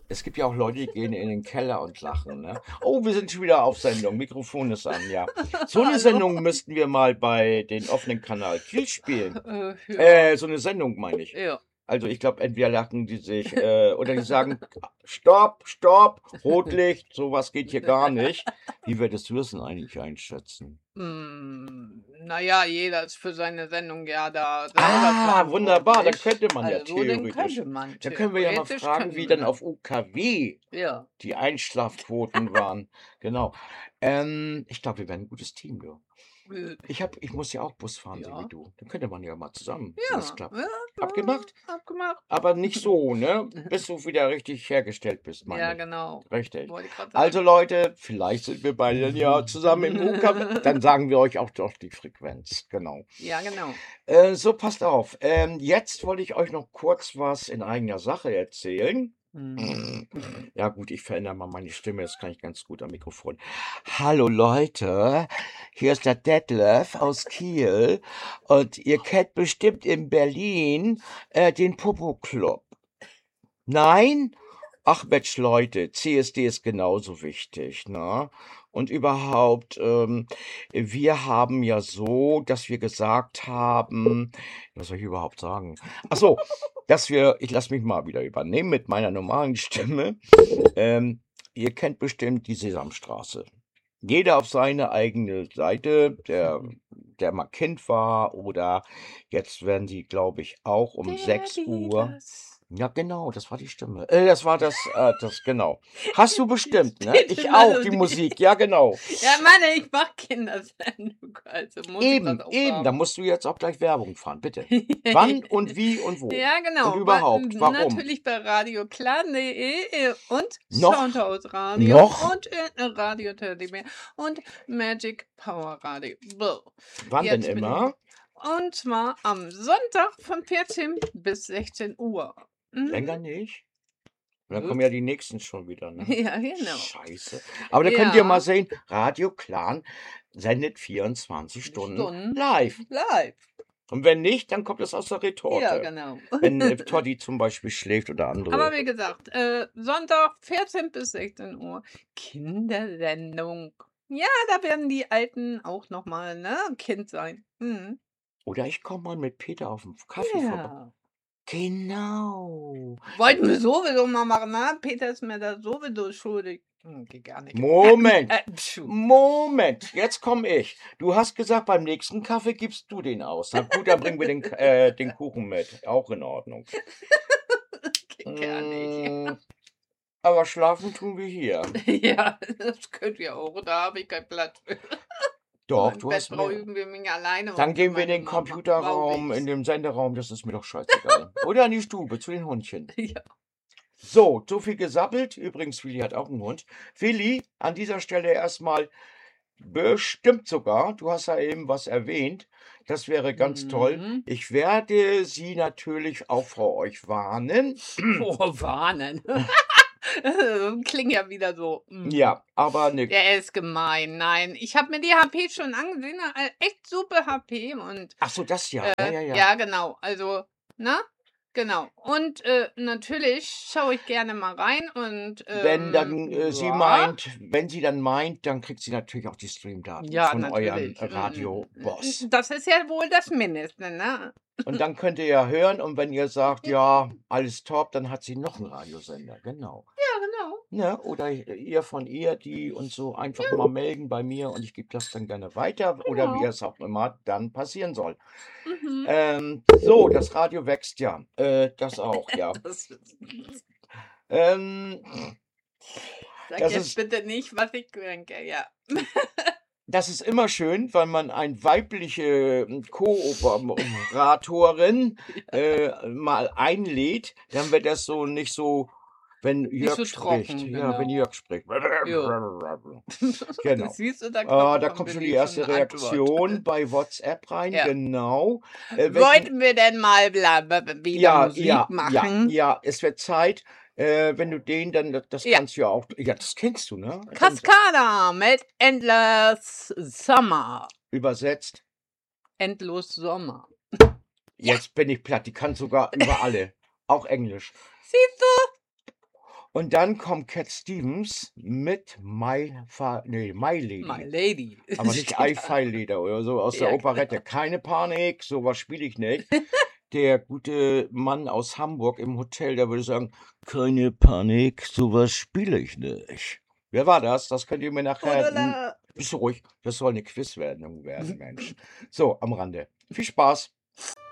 Es gibt ja auch Leute, die gehen in den Keller und lachen, ne? Oh, wir sind schon wieder auf Sendung. Mikrofon ist an, ja. So eine Hallo. Sendung müssten wir mal bei den offenen Kanal Kiel spielen. Ja. So eine Sendung meine ich. Ja. Also ich glaube, entweder lachen die sich oder die sagen, Stopp, Stopp, Rotlicht, sowas geht hier gar nicht. Wie würdest du das denn eigentlich einschätzen? Naja, jeder ist für seine Sendung ja da selber Ah, wunderbar, dann verantwortlich. könnte man ja Also, dann theoretisch. könnte man Da können wir ja mal theoretisch fragen, könnte wie man dann auf UKW Ja. die Einschlafquoten waren. Genau. Ich glaube, wir werden ein gutes Team, du. Äh, Ich muss ja auch Bus fahren, so wie ja. du. Dann könnte man ja mal zusammen, wenn das Ja, klappt. ja, Abgemacht? abgemacht. Aber nicht so, ne? Bis du wieder richtig hergestellt bist, meine Ja, ich. genau. Richtig. Wollte ich grad Also sagen. Leute, vielleicht sind wir beide ja zusammen im UKW. Dann sagen wir euch auch doch die Frequenz. Genau. Ja, genau. So, passt auf. Jetzt wollte ich euch noch kurz was in eigener Sache erzählen. Ja gut, ich verändere mal meine Stimme, das kann ich ganz gut am Mikrofon. Hallo Leute, hier ist der Detlef aus Kiel und ihr kennt bestimmt in Berlin den Popo Club. Nein? Ach Mensch, Leute, CSD ist genauso wichtig, ne? Und überhaupt, wir haben ja so, dass wir gesagt haben, was soll ich überhaupt sagen? Ach so, ich lasse mich mal wieder übernehmen mit meiner normalen Stimme. Ihr kennt bestimmt die Sesamstraße. Jeder auf seine eigene Seite, der mal Kind war oder jetzt werden sie, glaube ich, auch um 6 Uhr. Das. Ja, genau, das war die Stimme. Das war das, genau. Hast du bestimmt, ne? Steht Ich in auch, die Melodie. Musik, ja, genau. Ja, Mann, ich mach Kindersendung, also muss ich das Eben, auch eben, da haben. musst du jetzt auch gleich Werbung fahren, bitte. Wann und wie und wo? Ja, Und genau. überhaupt, warum? Natürlich bei radioklan.de und Noch? Soundhouse Radio Noch? und Radio Teddybear und Magic Power Radio. So, Wann denn jetzt bin immer? und zwar am Sonntag von 14 bis 16 Uhr. Länger nicht? Und dann kommen ja die nächsten schon wieder, ne? Ja, genau. Scheiße. Aber da könnt ihr mal Ja, sehen, Radio Clan sendet 24 Stunden Stunden live. live. Und wenn nicht, dann kommt es aus der Ja, Retorte. genau. Wenn Toddy zum Beispiel schläft oder Aber andere. wie gesagt, Sonntag 14 bis 16 Uhr Kindersendung. Ja, da werden die Alten auch noch mal, ne, Kind sein. Mhm. Oder ich komme mal mit Peter auf den Kaffee vorbei. Ja. Genau. Wollten wir sowieso mal machen, ne? Peter ist mir da sowieso schuldig. Geht gar nicht. Moment, Tschu. Moment, jetzt komme ich. Du hast gesagt, beim nächsten Kaffee gibst du den aus. Na gut, dann bringen wir den Kuchen mit. Auch in Ordnung. Geht gar nicht. Aber schlafen tun wir hier. Ja, das könnt ihr auch. Da habe ich keinen Platz für. Doch, Im du Bett hast mehr. brauchen wir mich alleine. Dann und gehen wir in meine den Mama Computerraum, brauche in ich. den Senderaum, das ist mir doch scheißegal. Oder in die Stube zu den Hundchen. Ja. So, so viel gesabbelt. Übrigens, Willi hat auch einen Hund. Willi, an dieser Stelle erstmal bestimmt sogar, du hast ja eben was erwähnt, das wäre ganz toll. Mhm. Ich werde Sie natürlich auch vor euch warnen. Vorwarnen. Klingt ja wieder so. Ja, aber ne. Der ist gemein. Nein, ich habe mir die HP schon angesehen. Echt super HP und Ach so, das ja. Ja. ja, genau. Also, ne? Genau. Und natürlich schaue ich gerne mal rein und Wenn dann sie ja. meint, wenn sie dann meint, dann kriegt sie natürlich auch die Streamdaten Ja, von eurem natürlich. Radio-Boss. Das ist ja wohl das Mindeste, ne? Und dann könnt ihr ja hören und wenn ihr sagt, ja, alles top, dann hat sie noch einen Radiosender, genau. Ja, genau. Ne? Oder ihr von ihr, die und so einfach mal melden bei mir und ich gebe das dann gerne weiter oder wie Genau. es auch immer dann passieren soll. Mhm. So, das Radio wächst ja. Das auch, ja. Das ist Ähm, Sag das jetzt ist, bitte nicht, was ich denke, ja. das ist immer schön, weil man eine weibliche Kooperatorin mal einlädt, dann wird das so nicht so, wenn Nicht Jörg so spricht. trocken, Ja, wenn genau. Jörg spricht. Ja. Genau. Siehst du, da Da kommt kommt von schon die Willi erste eine Antwort. Reaktion bei WhatsApp rein, Ja. genau. Wollten wir denn mal wieder Musik machen? Ja, es wird Zeit. Wenn du den dann, das Ja. kannst du ja auch, ja, das kennst du, ne? Cascada mit Endless Summer. Übersetzt. Endlos Sommer. Jetzt bin ich platt, die kann sogar über alle. Auch Englisch. Siehst du? Und dann kommt Cat Stevens mit My My Lady. Lady Aber nicht I steht da. File Leder oder so aus der Ja, Operette. genau. Keine Panik, so was spiele ich nicht. Der gute Mann aus Hamburg im Hotel, der würde sagen: „Keine Panik, so was spiele ich nicht." Wer war das? Das könnt ihr mir nachher bist du ruhig, das soll 'ne Quizsendung werden, Mensch. So, am Rande. Viel Spaß.